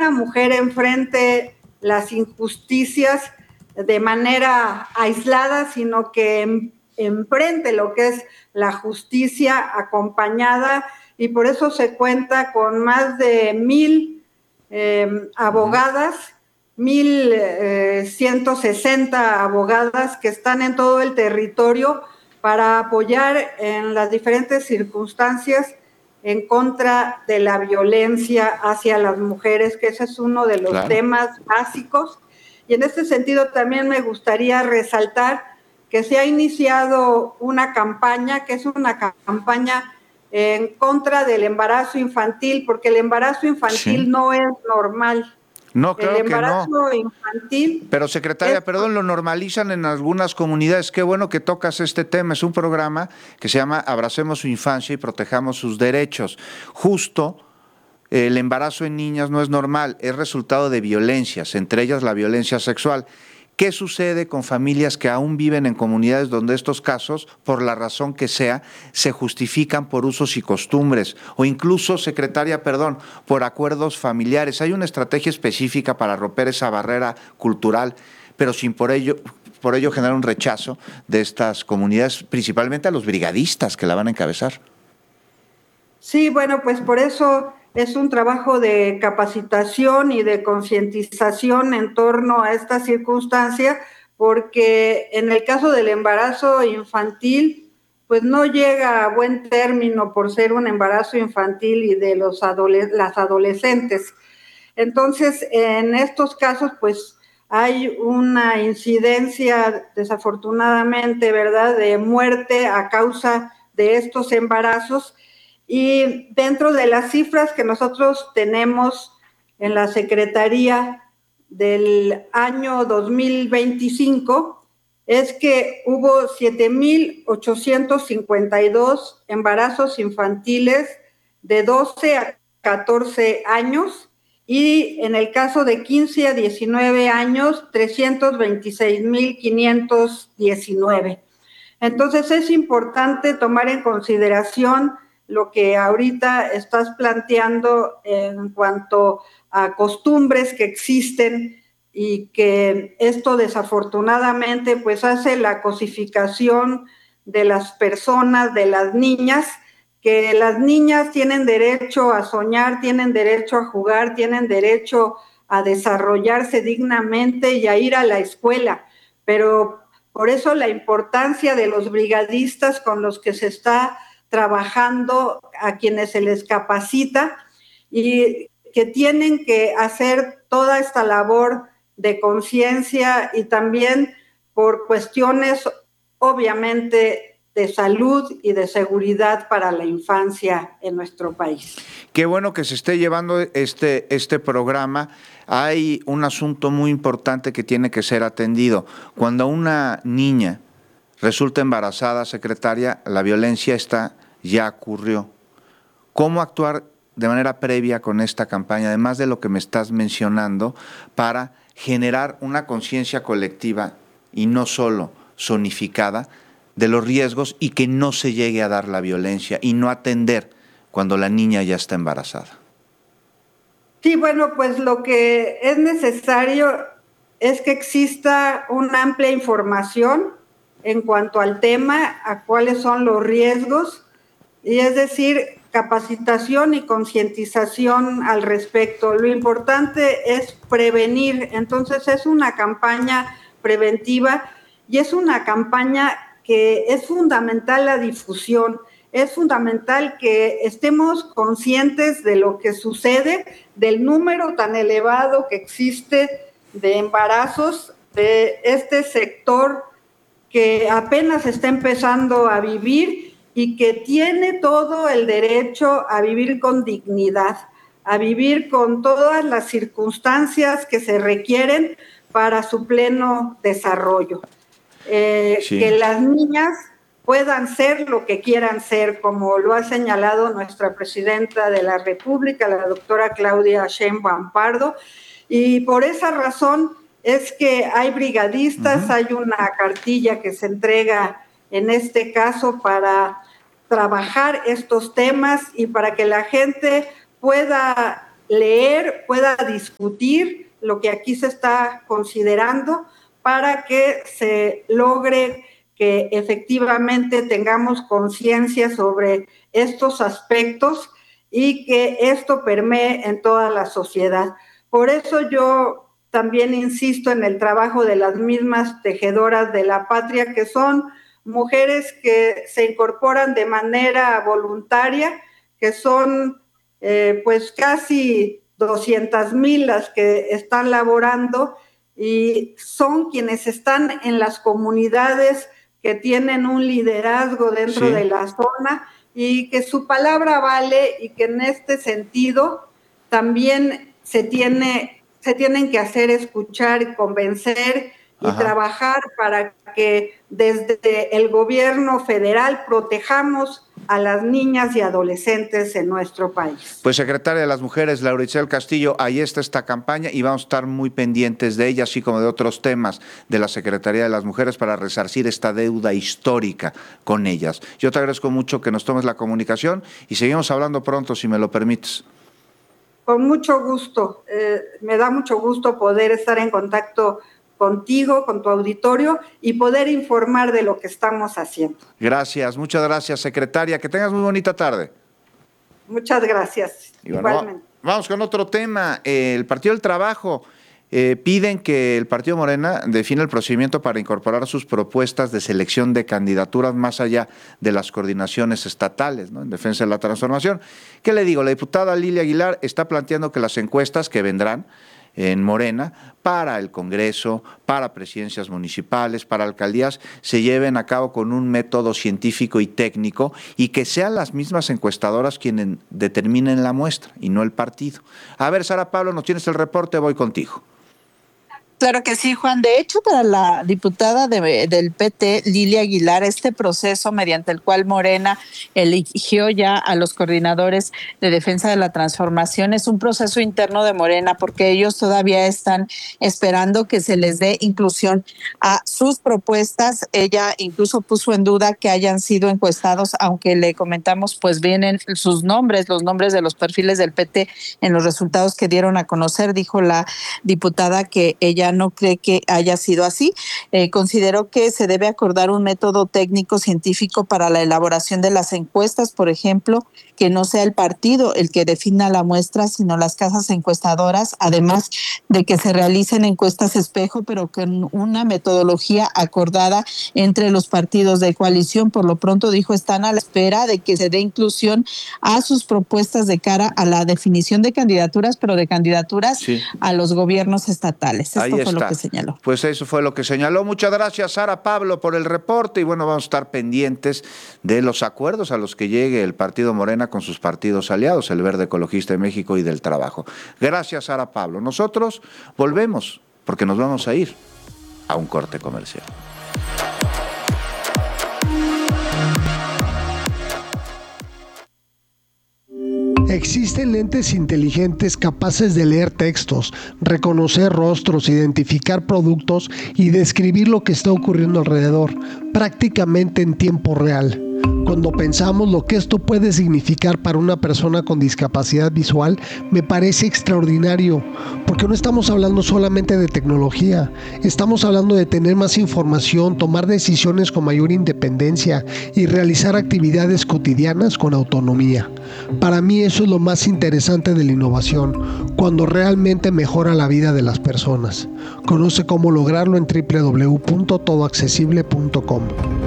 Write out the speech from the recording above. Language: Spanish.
una mujer enfrente las injusticias de manera aislada, sino que enfrente lo que es la justicia acompañada, y por eso se cuenta con más de 1,000 abogadas, 1,160 abogadas que están en todo el territorio para apoyar en las diferentes circunstancias en contra de la violencia hacia las mujeres, que ese es uno de los temas básicos. Y en este sentido también me gustaría resaltar que se ha iniciado una campaña, que es una campaña en contra del embarazo infantil, porque el embarazo infantil no es normal. No, claro el embarazo que no. infantil. Pero secretaria, perdón, lo normalizan en algunas comunidades. Qué bueno que tocas este tema. Es un programa que se llama Abracemos su infancia y protejamos sus derechos. Justo el embarazo en niñas no es normal, es resultado de violencias, entre ellas la violencia sexual. ¿Qué sucede con familias que aún viven en comunidades donde estos casos, por la razón que sea, se justifican por usos y costumbres o incluso, secretaria, perdón, por acuerdos familiares? Hay una estrategia específica para romper esa barrera cultural, pero sin por ello generar un rechazo de estas comunidades, principalmente a los brigadistas que la van a encabezar. Sí, bueno, pues por eso es un trabajo de capacitación y de concientización en torno a esta circunstancia, porque en el caso del embarazo infantil, pues no llega a buen término por ser un embarazo infantil y de las adolescentes. Entonces, en estos casos, pues hay una incidencia, desafortunadamente, ¿verdad?, de muerte a causa de estos embarazos. Y dentro de las cifras que nosotros tenemos en la Secretaría del año 2025, es que hubo 7,852 embarazos infantiles de 12 a 14 años, y en el caso de 15 a 19 años, 326,519. Entonces es importante tomar en consideración lo que ahorita estás planteando en cuanto a costumbres que existen, y que esto desafortunadamente pues hace la cosificación de las personas, de las niñas, que las niñas tienen derecho a soñar, tienen derecho a jugar, tienen derecho a desarrollarse dignamente y a ir a la escuela, pero por eso la importancia de los brigadistas con los que se está trabajando, a quienes se les capacita y que tienen que hacer toda esta labor de conciencia, y también por cuestiones obviamente de salud y de seguridad para la infancia en nuestro país. Qué bueno que se esté llevando este programa. Hay un asunto muy importante que tiene que ser atendido. Cuando una niña resulta embarazada, secretaria, la violencia ya ocurrió. ¿Cómo actuar de manera previa con esta campaña, además de lo que me estás mencionando, para generar una conciencia colectiva y no solo zonificada de los riesgos, y que no se llegue a dar la violencia y no atender cuando la niña ya está embarazada? Sí, bueno, pues lo que es necesario es que exista una amplia información en cuanto al tema, a cuáles son los riesgos, y es decir, capacitación y concientización al respecto. Lo importante es prevenir, entonces es una campaña preventiva y es una campaña que es fundamental la difusión. Es fundamental que estemos conscientes de lo que sucede, del número tan elevado que existe de embarazos, de este sector que apenas está empezando a vivir y que tiene todo el derecho a vivir con dignidad, a vivir con todas las circunstancias que se requieren para su pleno desarrollo. Sí. Que las niñas puedan ser lo que quieran ser, como lo ha señalado nuestra presidenta de la República, la doctora Claudia Sheinbaum Pardo, y por esa razón es que hay brigadistas, hay una cartilla que se entrega en este caso para trabajar estos temas y para que la gente pueda leer, pueda discutir lo que aquí se está considerando para que se logre que efectivamente tengamos conciencia sobre estos aspectos y que esto permee en toda la sociedad. Por eso yo también insisto en el trabajo de las mismas tejedoras de la patria, que son mujeres que se incorporan de manera voluntaria, que son pues casi 200,000 las que están laborando y son quienes están en las comunidades que tienen un liderazgo dentro de la zona y que su palabra vale y que en este sentido también se tienen que hacer escuchar y convencer y trabajar para que desde el gobierno federal protejamos a las niñas y adolescentes en nuestro país. Pues secretaria de las Mujeres, Laura Itzel Castillo, ahí está esta campaña y vamos a estar muy pendientes de ella, así como de otros temas de la Secretaría de las Mujeres para resarcir esta deuda histórica con ellas. Yo te agradezco mucho que nos tomes la comunicación y seguimos hablando pronto, si me lo permites. Con mucho gusto, me da mucho gusto poder estar en contacto contigo, con tu auditorio y poder informar de lo que estamos haciendo. Gracias, muchas gracias, secretaria. Que tengas muy bonita tarde. Muchas gracias, bueno, igualmente. Vamos con otro tema. El Partido del Trabajo piden que el Partido Morena defina el procedimiento para incorporar sus propuestas de selección de candidaturas más allá de las coordinaciones estatales, ¿no?, en defensa de la transformación. ¿Qué le digo? La diputada Lilia Aguilar está planteando que las encuestas que vendrán en Morena para el Congreso, para presidencias municipales, para alcaldías, se lleven a cabo con un método científico y técnico y que sean las mismas encuestadoras quienes determinen la muestra y no el partido. A ver, Sara Pablo, ¿nos tienes el reporte? Voy contigo. Claro que sí, Juan. De hecho, para la diputada del PT, Lilia Aguilar, este proceso mediante el cual Morena eligió ya a los coordinadores de defensa de la transformación es un proceso interno de Morena porque ellos todavía están esperando que se les dé inclusión a sus propuestas. Ella incluso puso en duda que hayan sido encuestados, aunque le comentamos, pues vienen sus nombres, los nombres de los perfiles del PT en los resultados que dieron a conocer. Dijo la diputada que ella no cree que haya sido así. Consideró que se debe acordar un método técnico científico para la elaboración de las encuestas, por ejemplo, que no sea el partido el que defina la muestra, sino las casas encuestadoras, además de que se realicen encuestas espejo, pero con una metodología acordada entre los partidos de coalición. Por lo pronto, dijo, están a la espera de que se dé inclusión a sus propuestas de cara a la definición de candidaturas, pero de candidaturas a los gobiernos estatales. Esto fue lo que señaló. Pues eso fue lo que señaló. Muchas gracias, Sara Pablo, por el reporte. Y bueno, vamos a estar pendientes de los acuerdos a los que llegue el Partido Morena con sus partidos aliados, el Verde Ecologista de México y del Trabajo. Gracias, Sara Pablo. Nosotros volvemos porque nos vamos a ir a un corte comercial. Existen lentes inteligentes capaces de leer textos, reconocer rostros, identificar productos y describir lo que está ocurriendo alrededor, prácticamente en tiempo real. Cuando pensamos lo que esto puede significar para una persona con discapacidad visual, me parece extraordinario, porque no estamos hablando solamente de tecnología, estamos hablando de tener más información, tomar decisiones con mayor independencia y realizar actividades cotidianas con autonomía. Para mí eso es lo más interesante de la innovación, cuando realmente mejora la vida de las personas. Conoce cómo lograrlo en www.todoaccesible.com.